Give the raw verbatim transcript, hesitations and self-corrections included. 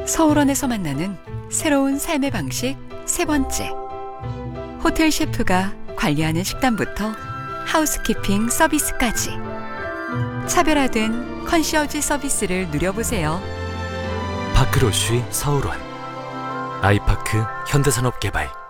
서울원에서 만나는 새로운 삶의 방식 세 번째. 호텔 셰프가 관리하는 식단부터 하우스키핑 서비스까지 차별화된 컨시어지 서비스를 누려보세요. 파크로쉬 서울원 아이파크 현대산업개발.